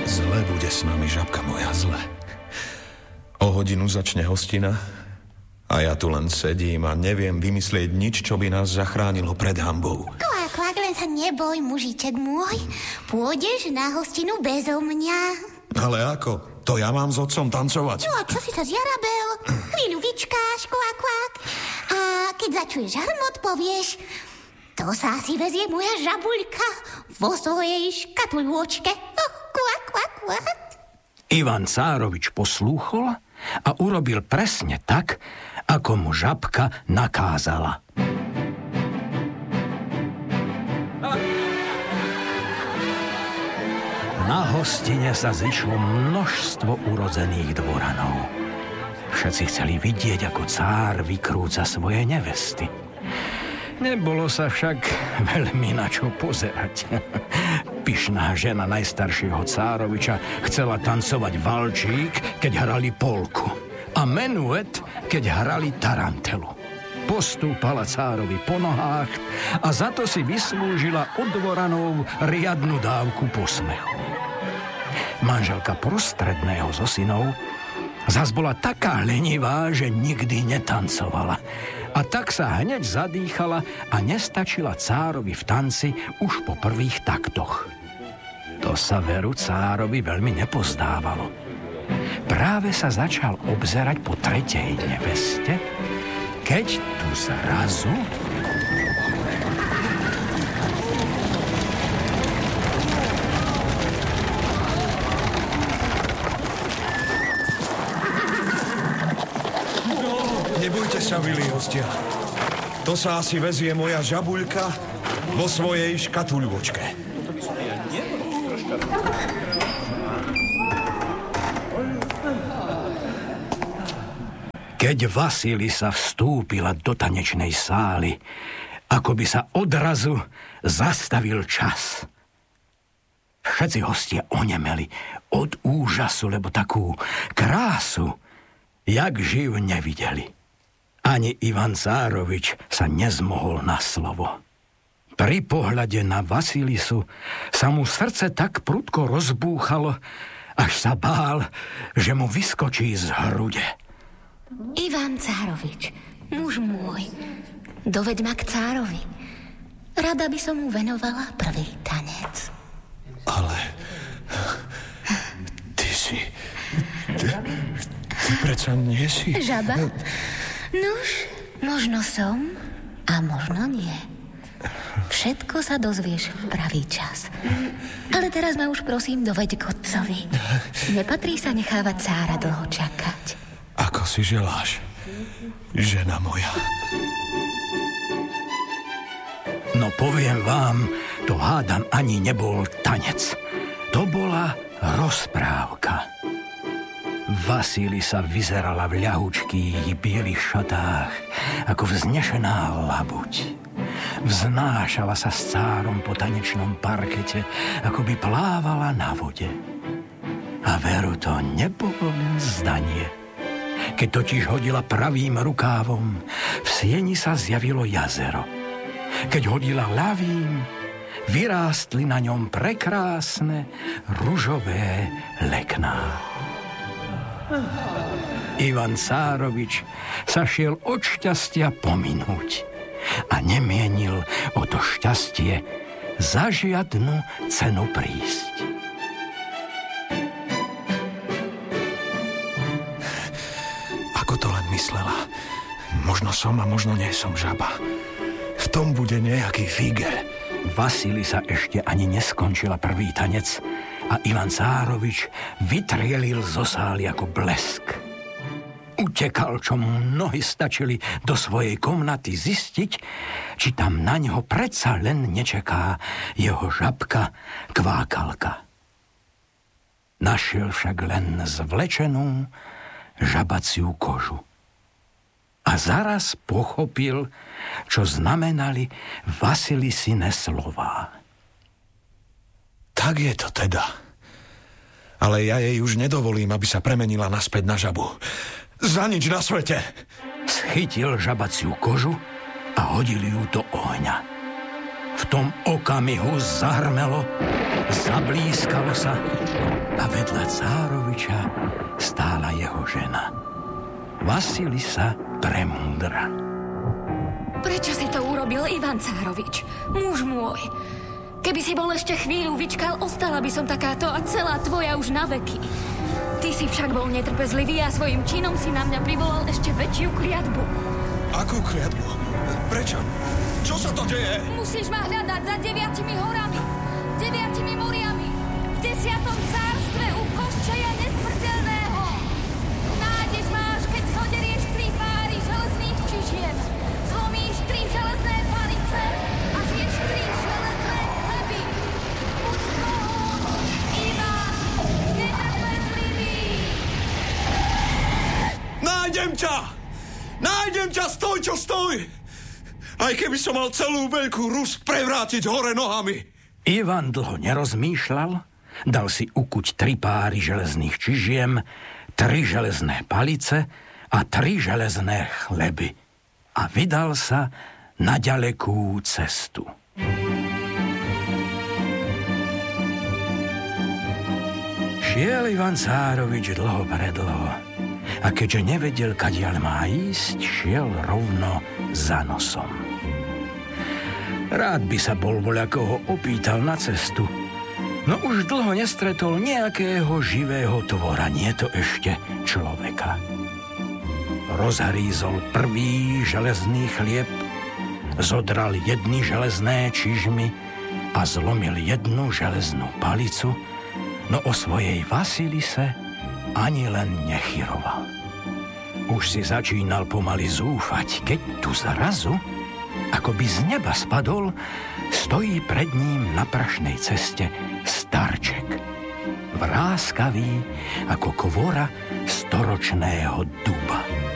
Zle bude s nami, žabka moja, zle. O hodinu začne hostina a ja tu len sedím a neviem vymyslieť nič, čo by nás zachránilo pred hanbou. Kvák, len sa neboj, mužiček môj. Pôjdeš na hostinu bezo mňa. Ale ako? To ja mám s otcom tancovať? No a čo si sa zjarabel? Chvíľu vyčkáš, kvák. A keď začuješ hrmot, povieš: to sa asi vezie moja žabuľka vo svojej škatulôčke. Kvák. Ivan Cárovič poslúchol a urobil presne tak, ako mu žabka nakázala. Na hostine sa zišlo množstvo urodzených dvoranov. Všetci chceli vidieť, ako cár vykrúca svoje nevesty. Nebolo sa však veľmi na čo pozerať. Pyšná žena najstaršieho Cároviča chcela tancovať valčík, keď hrali polku, a menuet, keď hrali tarantelu. Postúpala cárovi po nohách a za to si vyslúžila od dvoranov riadnu dávku posmechu. Manželka prostredného zo synov zas bola taká lenivá, že nikdy netancovala. A tak sa hneď zadýchala a nestačila cárovi v tanci už po prvých taktoch. To sa veru cárovi veľmi nepozdávalo. Práve sa začal obzerať po tretej neveste, keď tu zrazu... Nebojte sa, milí hostia. To sa asi vezie moja žabuľka vo svojej škatuľvočke. Keď Vasilisa vstúpila do tanečnej sály, ako by sa odrazu zastavil čas. Všetci hostia onemeli od úžasu, lebo takú krásu, jak živ, nevideli. Ani Ivan Cárovič sa nezmohol na slovo. Pri pohľade na Vasilisu sa mu srdce tak prudko rozbúchalo, až sa bál, že mu vyskočí z hrude. Ivan Cárovič, muž môj, doveď ma k cárovi. Rada by som mu venovala prvý tanec. Ale... Ty predsa nie si... Žaba? Nuž, možno som a možno nie. Všetko sa dozvieš v pravý čas. Ale teraz ma už prosím doveď k otcovi. Nepatrí sa nechávať cára dlho čakať. Ako si želáš, žena moja. No poviem vám, to hádam ani nebol tanec. To bola rozprávka. Vasilisa vyzerala v ľahučkých bielých šatách, ako vznešená labuť. Vznášala sa s cárom po tanečnom parkete, ako by plávala na vode. A veru, to nebolo len zdanie. Keď totiž hodila pravým rukávom, v sieni sa zjavilo jazero. Keď hodila ľavým, vyrástli na ňom prekrásne ružové lekná. Ivan Cárovič sa šiel od šťastia pominúť a nemienil o to šťastie za žiadnu cenu prísť. Ako to len myslela? Možno som a možno nie som žaba. V tom bude nejaký fíger. Vasilisa ešte ani neskončila prvý tanec a Ivan Cárovič vytrielil zo sály ako blesk. Utekal, čo mu nohy stačili, do svojej komnaty zistiť, či tam na ňo predsa len nečeká jeho žabka Kvákalka. Našiel však len zvlečenú žabaciu kožu. A zaraz pochopil, čo znamenali Vasilisine slová. Tak je to teda. Ale ja jej už nedovolím, aby sa premenila naspäť na žabu. Za nič na svete. Schytil žabaciu kožu a hodil ju do ohňa. V tom okamihu zahrmelo, zablískalo sa a vedľa Cároviča stála jeho žena, Vasilisa Premúdra. Prečo si to urobil, Ivan Cárovič? Muž môj. Keby si bol ešte chvíľu vyčkal, ostala by som takáto a celá tvoja už na veky. Ty si však bol netrpezlivý a svojim činom si na mňa privolal ešte väčšiu kliatbu. Akú kliatbu? Prečo? Čo sa to deje? Musíš ma hľadať za 9 horami, 9 moriami, v 10. cárstve u Koščaja Nesmrteľného. Nájdeš ma, až keď zoderieš 3 páry železných čižiem, zlomíš 3 železné palice a zješ 3 železné chleby. Buď z toho, Ivan, netrpezlivý. Nájdem ťa, stoj, čo stoj! Aj keby som mal celú veľkú Rus prevrátiť hore nohami. Ivan dlho nerozmýšľal, dal si ukuť 3 páry železných čižiem, 3 železné palice a 3 železné chleby a vydal sa na ďalekú cestu. Šiel Ivan Cárovič dlho predlho a keďže nevedel, kadiaľ má ísť, šiel rovno za nosom. Rád by sa bol voľakoho opýtal na cestu, no už dlho nestretol nejakého živého tvora, nie to ešte človeka. Rozhrízol prvý železný chlieb, zodral 1 železné čižmy a zlomil 1 železnú palicu, no o svojej Vasilise ani len nechyroval. Už si začínal pomaly zúfať, keď tu zrazu, ako by z neba spadol, stojí pred ním na prašnej ceste starček, vráskavý ako kvora storočného duba.